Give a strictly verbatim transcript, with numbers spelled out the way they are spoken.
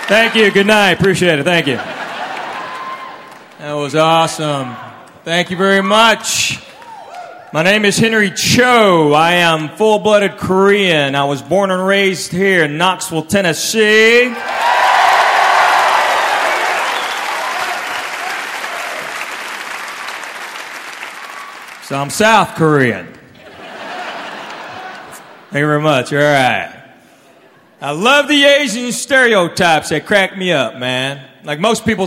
Thank you. Good night. Appreciate it. Thank you. That was awesome. Thank you very much. My name is Henry Cho. I am full-blooded Korean. I was born and raised here in Knoxville, Tennessee. So I'm South Korean. Thank you very much. You're all right. I love the Asian stereotypes. They crack me up, man. Like most people